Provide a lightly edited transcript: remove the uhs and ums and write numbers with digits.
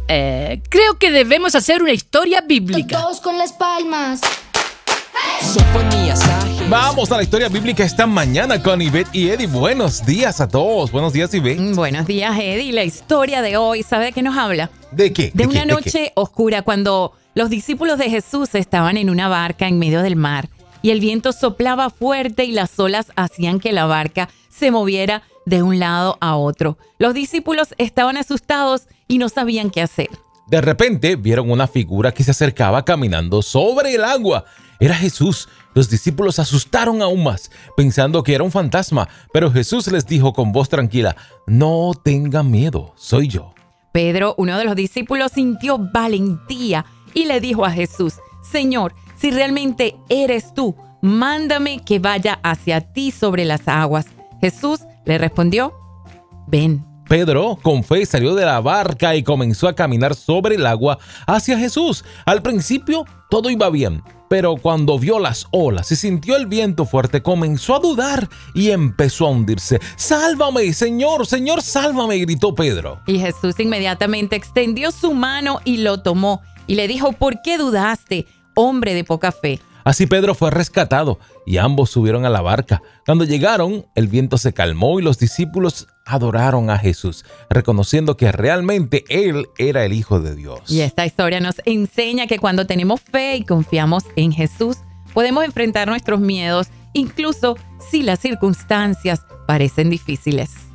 Creo que debemos hacer una historia bíblica. Todos con las palmas. Vamos a la historia bíblica esta mañana con Ivette y Eddie. Buenos días a todos. Buenos días, Ivette. Buenos días, Eddie. La historia de hoy, ¿sabe de qué nos habla? ¿De qué? De una noche oscura cuando los discípulos de Jesús estaban en una barca en medio del mar y el viento soplaba fuerte y las olas hacían que la barca se moviera de un lado a otro. Los discípulos estaban asustados y no sabían qué hacer. De repente vieron una figura que se acercaba caminando sobre el agua. Era Jesús. Los discípulos se asustaron aún más, pensando que era un fantasma, pero Jesús les dijo con voz tranquila: no tengan miedo, soy yo. Pedro, uno de los discípulos, sintió valentía y le dijo a Jesús: Señor, si realmente eres tú, mándame que vaya hacia ti sobre las aguas. Jesús le respondió: ven. Pedro, con fe, salió de la barca y comenzó a caminar sobre el agua hacia Jesús. Al principio, todo iba bien, pero cuando vio las olas y sintió el viento fuerte, comenzó a dudar y empezó a hundirse. ¡Sálvame, Señor! ¡Señor, sálvame!, gritó Pedro. Y Jesús inmediatamente extendió su mano y lo tomó y le dijo: ¿por qué dudaste, hombre de poca fe? Así Pedro fue rescatado y ambos subieron a la barca. Cuando llegaron, el viento se calmó y los discípulos adoraron a Jesús, reconociendo que realmente Él era el Hijo de Dios. Y esta historia nos enseña que cuando tenemos fe y confiamos en Jesús, podemos enfrentar nuestros miedos, incluso si las circunstancias parecen difíciles.